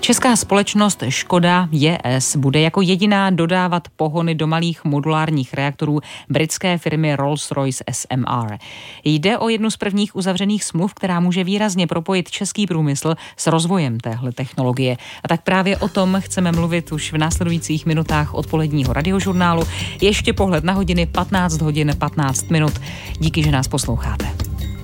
Česká společnost Škoda JS bude jako jediná dodávat pohony do malých modulárních reaktorů britské firmy Rolls-Royce SMR. Jde o jednu z prvních uzavřených smluv, která může výrazně propojit český průmysl s rozvojem téhle technologie. A tak právě o tom chceme mluvit už v následujících minutách odpoledního radiožurnálu. Ještě pohled na hodiny 15 hodin 15 minut. Díky, že nás posloucháte.